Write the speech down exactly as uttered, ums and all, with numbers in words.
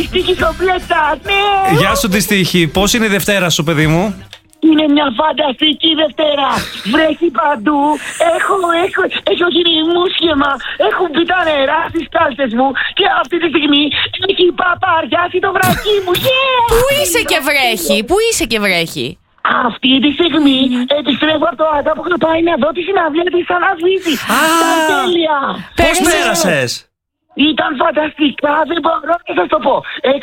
Τύχη κομπλέτα, ναι! Γεια σου τη Τύχη, πώς είναι η Δευτέρα σου, παιδί μου? Είναι μια φανταστική Δευτέρα. Βρέχει παντού. Έχω, έχω, έχω γίνει μουσχεμα. Έχουν μπει τα νερά στις κάλτσες μου. Και αυτή τη στιγμή έχει παπαριάσει το βρακί μου. Yeah! Πού είσαι και βρέχει, πού είσαι και βρέχει? Αυτή τη στιγμή επιστρέφω από το ΑΤΑ που είχα πάει να δω τη συναυλία της Αναβίδη. Ήταν τέλεια. Πώς πέρασες? Ήταν φανταστικά, δεν μπορώ να σας το πω.